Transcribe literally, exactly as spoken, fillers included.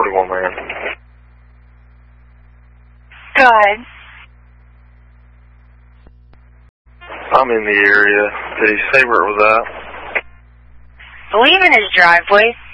forty-one, man. Go ahead. I'm in the area. Did he say where it was at? I believe in his driveway.